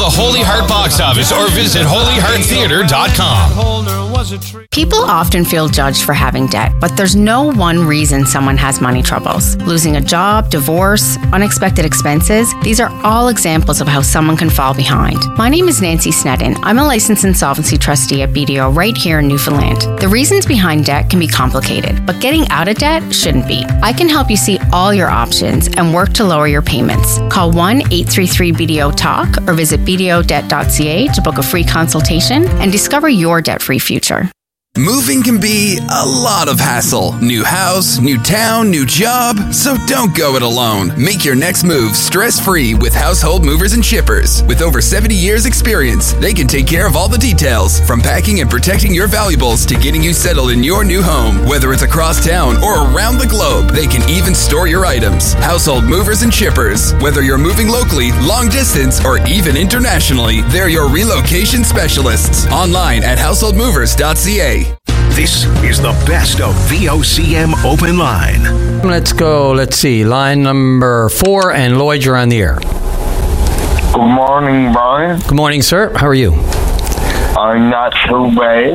Holy Heart box office or visit holyhearttheater.com. People often feel judged for having debt, but there's no one reason someone has money troubles. Losing a job, divorce, unexpected expenses, these are all examples of how someone can fall behind. My name is Nancy Snedden. I'm a licensed insolvency trustee at BDO right here in Newfoundland. The reasons behind debt can be complicated, but getting out of debt shouldn't be. I can help you see all your options and work to lower your payments. Call 1-833-BDO-TALK or visit bdodebt.ca to book a free consultation and discover your debt-free future. Moving can be a lot of hassle. New house, new town, new job. So don't go it alone. Make your next move stress-free with Household Movers and Shippers. With over 70 years experience, they can take care of all the details, from packing and protecting your valuables to getting you settled in your new home. Whether it's across town or around the globe, they can even store your items. Household Movers and Shippers. Whether you're moving locally, long distance, or even internationally, they're your relocation specialists. Online at householdmovers.ca. This is the best of VOCM Open Line. Let's go. Let's see. Line number 4, and Lloyd, you're on the air. Good morning, Brian. Good morning, sir. How are you? I'm not too bad.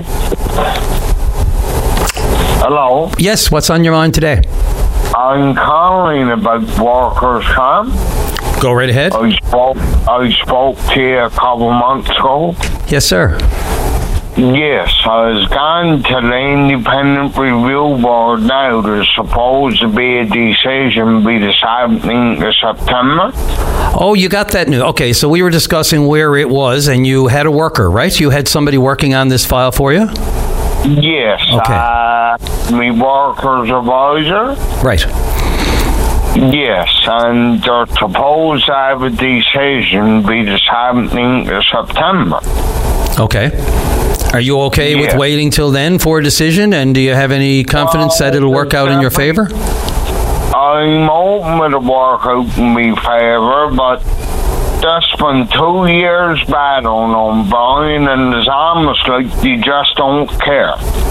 Hello? Yes, what's on your mind today? I'm calling about workers' comp. Go right ahead. I spoke to you a couple months ago. Yes, sir. Yes, I was gone to the Independent Review Board now. There's supposed to be a decision by the 17th of September. Oh, you got that news. Okay, so we were discussing where it was, and you had a worker, right? You had somebody working on this file for you? Yes. Okay. My workers advisor. Right. Yes, and they're supposed to have a decision by the 17th of September. Okay. Are you okay with waiting till then for a decision? And do you have any confidence that it'll work out in your favor? I'm hoping it'll work out in my favor, but that's been 2 years bad on Brian, and it's almost like you just don't care.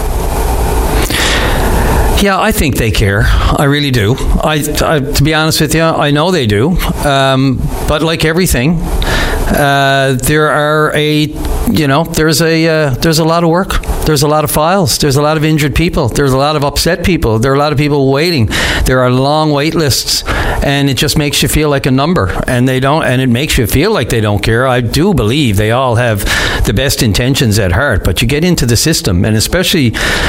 Yeah, I think they care. I really do. I to be honest with you, I know they do. But like everything, there are there's a lot of work. There's a lot of files. There's a lot of injured people. There's a lot of upset people. There are a lot of people waiting. There are long wait lists, and it just makes you feel like a number. And it makes you feel like they don't care. I do believe they all have the best intentions at heart. But you get into the system, and especially,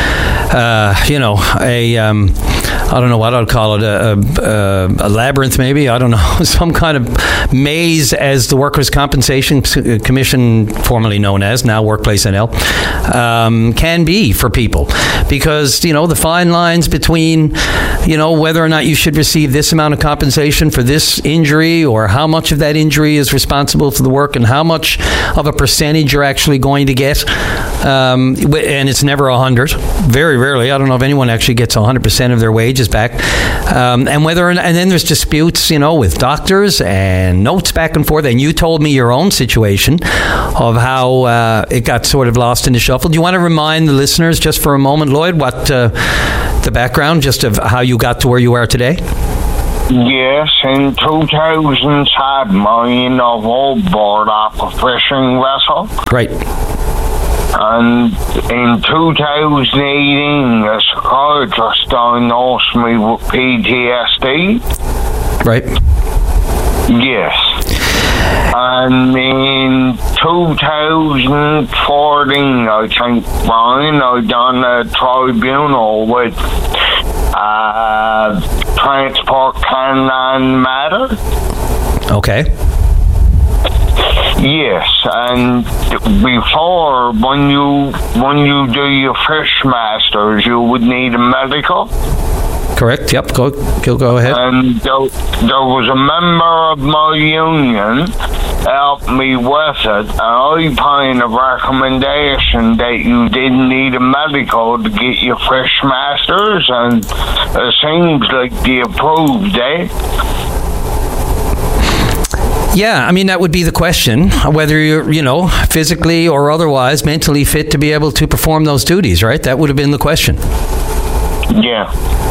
I don't know what I'd call it, a labyrinth maybe, I don't know, some kind of maze, as the Workers' Compensation Commission, formerly known as, now Workplace NL, can be for people. Because, the fine lines between, whether or not you should receive this amount of compensation for this injury, or how much of that injury is responsible for the work, and how much of a percentage you're actually going to get. And it's never 100. Very rarely. I don't know if anyone actually gets 100% of their wages back. And then there's disputes, with doctors and notes back and forth. And you told me your own situation of how it got sort of lost in the shuffle. Do you want to remind the listeners just for a moment, Lloyd, what the background just of how you got to where you are today? Yes, in 2007, I in a board off a fishing vessel. Right. And in 2018, a psychiatrist diagnosed me with PTSD. Right. Yes. And in 2014, I think, Brian, I done a tribunal with Transport Canada Matter. Okay. Yes, and before, when you do your fish masters, you would need a medical. Correct. Yep. Go ahead. And there was a member of my union helped me with it, and I put in a recommendation that you didn't need a medical to get your fish masters, and it seems like they approved it. Yeah, I mean, that would be the question, whether you're, physically or otherwise mentally fit to be able to perform those duties, right? That would have been the question. Yeah.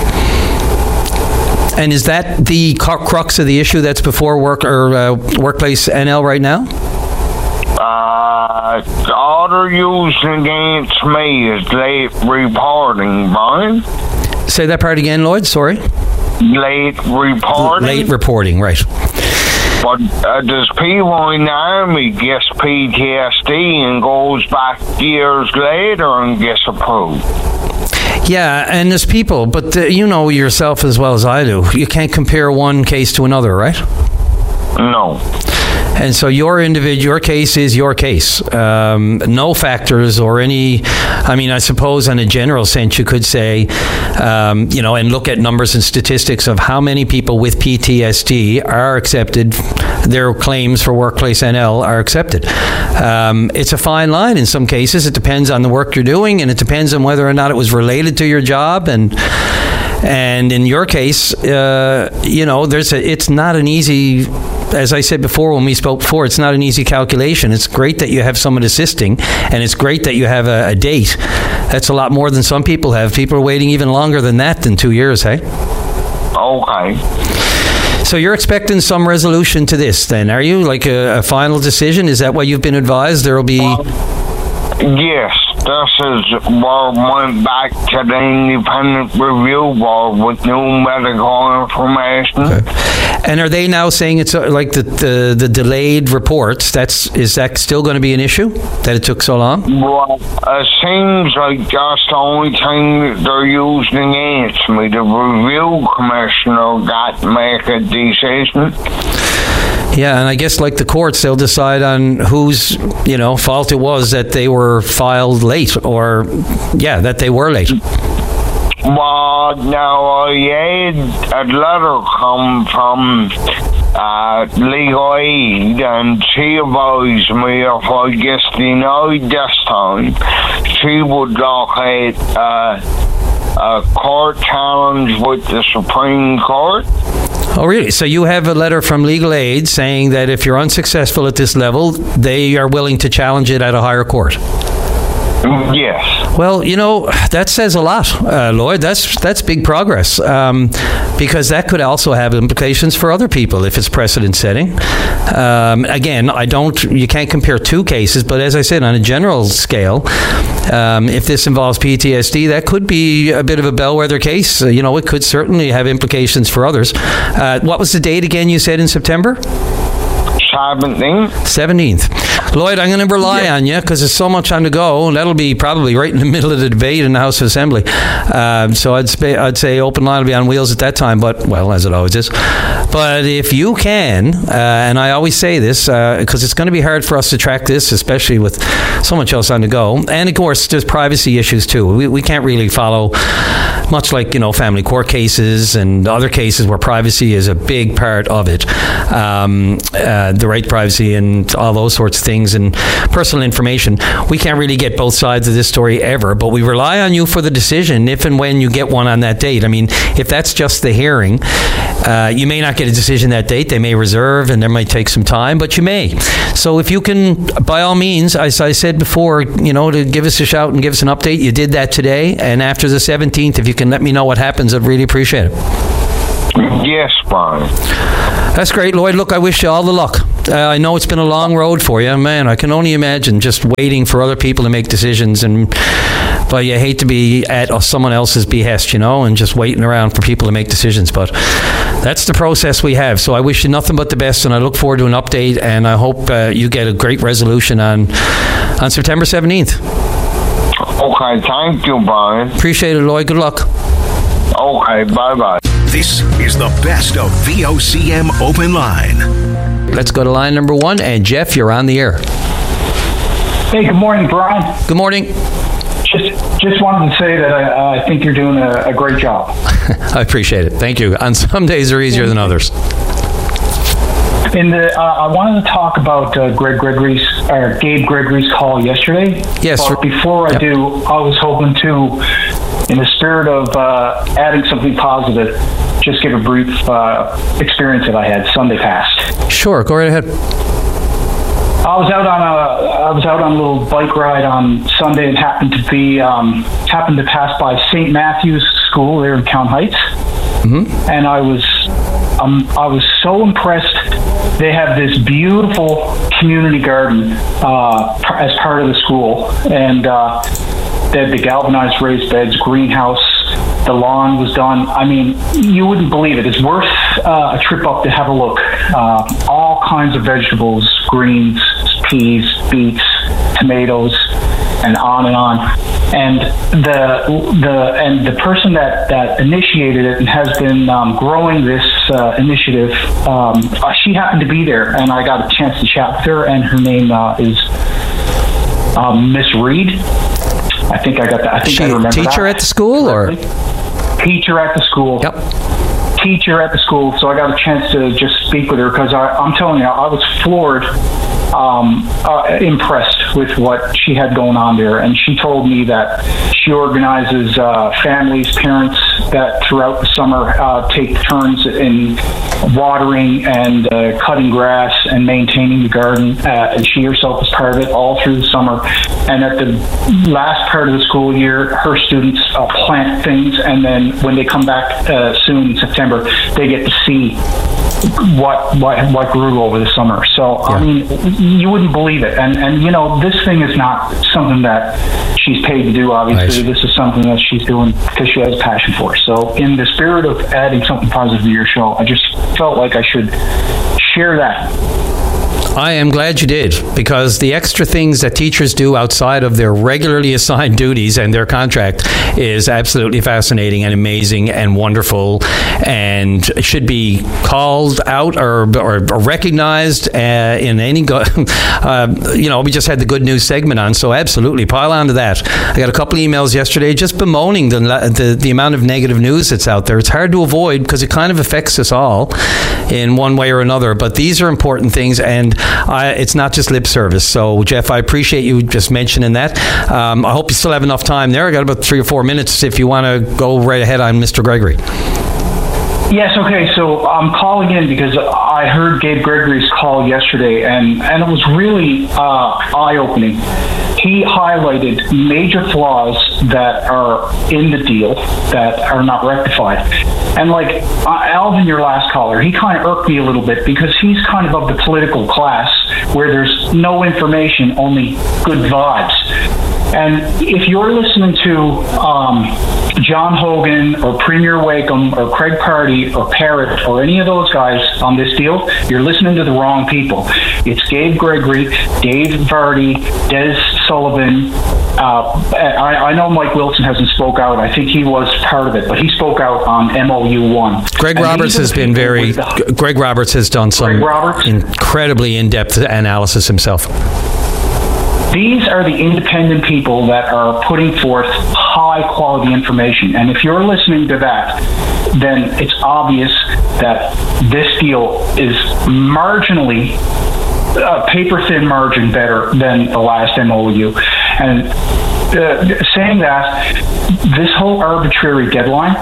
And is that the crux of the issue that's before Workplace NL right now? all they're using against me is late reporting, Brian. Say that part again, Lloyd. Sorry. Late reporting. Late reporting, right. But there's people in the army gets PTSD and goes back years later and gets approved. Yeah, and there's people, but you know yourself as well as I do. You can't compare one case to another, right? No. And so your case is your case. No factors or any, I mean, I suppose in a general sense you could say, and look at numbers and statistics of how many people with PTSD are accepted, their claims for Workplace NL are accepted. It's a fine line in some cases. It depends on the work you're doing, and it depends on whether or not it was related to your job. And in your case, it's not an easy, as I said before when we spoke before, it's not an easy calculation. It's great that you have someone assisting, and it's great that you have a date. That's a lot more than some people have. People are waiting even longer than that, than 2 years, hey? Okay. So you're expecting some resolution to this then, are you? Like a final decision? Is that what you've been advised? There will be... Yes. This is where went back to the independent review board with new medical information. Okay. And are they now saying it's like the delayed reports? Is that still going to be an issue? That it took so long? Well, it seems like that's the only thing that they're using against me. The review commissioner got to make a decision. Yeah, and I guess like the courts, they'll decide on whose, fault it was that they were filed late, or, that they were late. Well, now I had a letter come from legal aid, and she advised me if I get denied this time, she would look at a court challenge with the Supreme Court. Oh, really? So you have a letter from legal aid saying that if you're unsuccessful at this level, they are willing to challenge it at a higher court? Yes. Well, that says a lot, Lloyd. That's big progress, because that could also have implications for other people if it's precedent setting. Again, you can't compare two cases, but as I said, on a general scale, if this involves PTSD, that could be a bit of a bellwether case. It could certainly have implications for others. What was the date again you said in September? 17th. Lloyd, I'm going to rely on you because there's so much on the go, and that'll be probably right in the middle of the debate in the House of Assembly. So I'd say open line will be on wheels at that time, but, well, as it always is. But if you can, and I always say this because it's going to be hard for us to track this, especially with so much else on the go. And, of course, there's privacy issues, too. We can't really follow, much like, family court cases and other cases where privacy is a big part of it. The right to privacy and all those sorts of things and personal information. We can't really get both sides of this story ever, but we rely on you for the decision if and when you get one on that date. I mean, if that's just the hearing, you may not get a decision that date. They may reserve and there might take some time, but you may. So if you can, by all means, as I said before, to give us a shout and give us an update. You did that today, and after the 17th, if you can let me know what happens, I'd really appreciate it. Yes, Brian. That's great, Lloyd. Look, I wish you all the luck. I know it's been a long road for you. Man, I can only imagine just waiting for other people to make decisions, but you hate to be at someone else's behest, and just waiting around for people to make decisions. But that's the process we have. So I wish you nothing but the best, and I look forward to an update, and I hope you get a great resolution on September 17th. Okay, thank you, Brian. Appreciate it, Lloyd. Good luck. Okay, bye-bye. This is the best of VOCM Open Line. Let's go to line number 1. And Jeff, you're on the air. Hey, good morning, Brian. Good morning. Just wanted to say that I think you're doing a great job. I appreciate it. Thank you. On some days are easier than others. I wanted to talk about Gabe Gregory's call yesterday. Yes. But before I do, I was hoping to, in the spirit of adding something positive, just give a brief experience that I had Sunday past. Sure, go right ahead. I was out on a little bike ride on Sunday and happened to pass by St. Matthew's School there in Count Heights, and I was so impressed they have this beautiful community garden as part of the school, and they had the galvanized raised beds, greenhouse. The lawn was done. I mean, you wouldn't believe it. It's worth a trip up to have a look. All kinds of vegetables, greens, peas, beets, tomatoes, and on and on. And the person that initiated it and has been growing this initiative, she happened to be there, and I got a chance to chat with her. And her name is Miss Reed. I think I got that. I think I remember teacher that. At the school, or teacher at the school? Yep. Teacher at the school. So I got a chance to just speak with her, because I'm telling you, I was floored, impressed with what she had going on there. And she told me that she organizes families, parents that throughout the summer take turns in watering and cutting grass and maintaining the garden, and she herself is part of it all through the summer. And at the last part of the school year, her students plant things, and then when they come back soon in September, they get to see what grew over the summer. So, yeah. I mean, you wouldn't believe it. And you know, this thing is not something that she's paid to do, obviously. Nice. This is something that she's doing because she has a passion for it. So in the spirit of adding something positive to your show, I just felt like I should share that. I am glad you did, because the extra things that teachers do outside of their regularly assigned duties and their contract is absolutely fascinating and amazing and wonderful, and should be called out or recognized in any we just had the good news segment on, so absolutely pile on to that. I got a couple emails yesterday just bemoaning the amount of negative news that's out there. It's hard to avoid because it kind of affects us all in one way or another, but these are important things, and it's not just lip service. So, Jeff, I appreciate you just mentioning that. I hope you still have enough time there. I got about 3 or 4 minutes if you want to go right ahead on Mr. Gregory. Yes, okay, so I'm calling in because I heard Gabe Gregory's call yesterday, and it was really eye-opening. He highlighted major flaws that are in the deal that are not rectified. And like Alvin, your last caller, he kind of irked me a little bit because he's kind of the political class where there's no information, only good vibes. And if you're listening to John Hogan or Premier Wakeham or Craig Party or Parrott or any of those guys on this deal, you're listening to the wrong people. It's Gabe Gregory, Dave Vardy, Des Sullivan. I know Mike Wilson hasn't spoke out. I think he was part of it, but he spoke out on MOU 1. Greg Roberts has been Greg Roberts has done some incredibly in-depth analysis himself. These are the independent people that are putting forth high-quality information. And if you're listening to that, then it's obvious that this deal is marginally, paper-thin margin better than the last MOU. And saying that, this whole arbitrary deadline,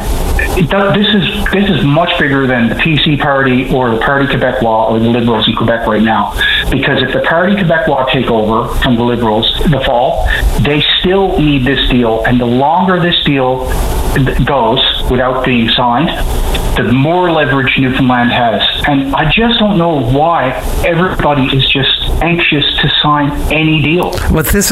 this is much bigger than the PC Party or the Parti Québécois or the Liberals in Quebec right now. Because if the Parti Québécois take over from the Liberals in the fall, they still need this deal. And the longer this deal goes without being signed, the more leverage Newfoundland has. And I just don't know why everybody is just anxious to sign any deal. But this